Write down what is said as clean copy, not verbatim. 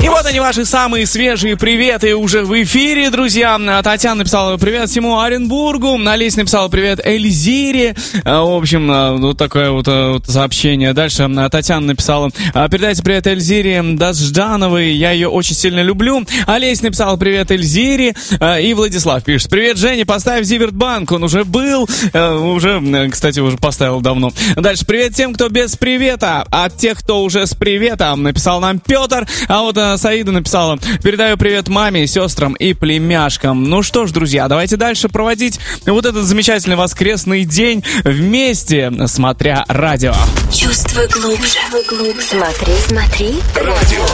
вот они, ваши самые свежие приветы уже в эфире, друзья. Татьяна написала привет всему Оренбургу. Олеся написала привет Эльзире. В общем, вот такое вот сообщение. Дальше Татьяна написала: передайте привет Эльзире Даждановой, я ее очень сильно люблю. Олеся написала привет Эльзире. И Владислав пишет: привет, Женя, поставь Зивертбанк. Он уже был, кстати, уже поставил давно. Дальше: привет тем, кто без привета. От тех, кто уже с приветом, написал нам Петр. А вот Саида написала: передаю привет маме, сестрам и племяшкам. Ну что ж, друзья, давайте дальше проводить вот этот замечательный воскресный день вместе, смотря радио. Чувствуй глубже. Смотри. Радио.